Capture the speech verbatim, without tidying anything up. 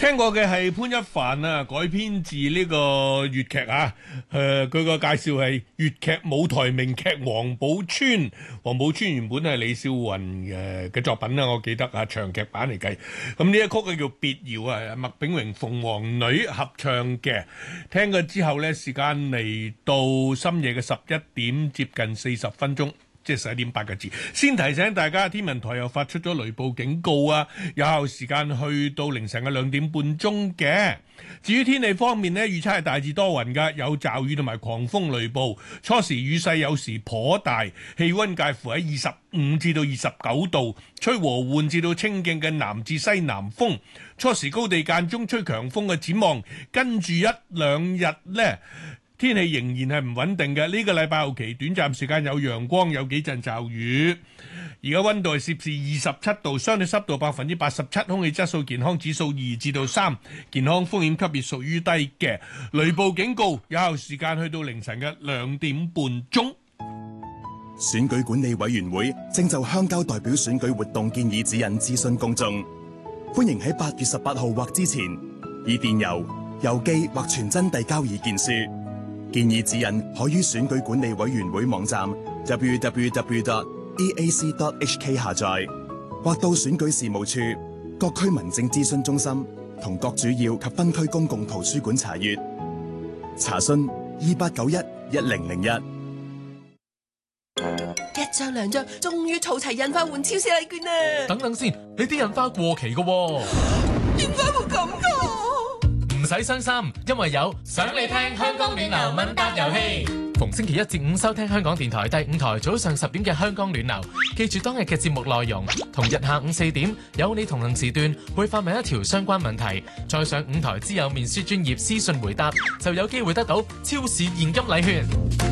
聽過嘅係潘一帆啊，改編自呢個粵劇啊。誒，佢個介紹係粵劇舞台名劇《王寶釧》。王寶釧原本係李少雲嘅嘅作品啦，我記得啊，長劇版嚟計。咁呢一曲嘅叫《別謠》啊，麥炳榮、鳳凰女合唱嘅。聽過之後呢，時間嚟到深夜嘅十一點接近四十分鐘。即係十一點八個字，先提醒大家，天文台又發出咗雷暴警告啊！有效時間去到凌晨嘅兩點半鐘嘅。至於天氣方面呢，預測係大致多雲㗎，有驟雨同埋狂風雷暴，初時雨勢有時頗大，氣温介乎喺二十五至到二十九度，吹和緩至到清勁嘅南至西南風，初時高地間中吹強風嘅展望，跟住一兩日呢，天氣仍然係唔穩定嘅，呢個禮拜後期短暫時間有陽光，有幾陣驟雨。而家温度係攝氏二十七度，相對濕度百分之八十七，空氣質素健康指數二至到三，健康風險級別屬於低嘅。雷暴警告有效時間去到凌晨嘅兩點半鐘。 選舉管理委員會正就鄉郊代表選舉活動建議指引諮詢公眾，歡迎喺八月十八號或之前以電郵、郵寄或傳真遞交意見書。建議指引可於選舉管理委員會網站 double-u double-u double-u dot e a c dot h k 下載，或到選舉事務處、各區民政諮詢中心同各主要及分區公共圖書館查閱。查詢二八九一一零零一。 一張兩張，終於儲齊印花換超市禮券啦！ 等等先，你啲印花過期㗎喎， 點解會咁㗎？ 唔使傷心，因為有想你聽香港暖流問答遊戲。逢星期一至五收聽香港電台第五台早上十點嘅香港暖流，記住當日嘅節目內容，同日下午四點有你同行時段會發問一條相關問題，再上五台之友面書專頁私信回答，就有機會得到超市現金禮券。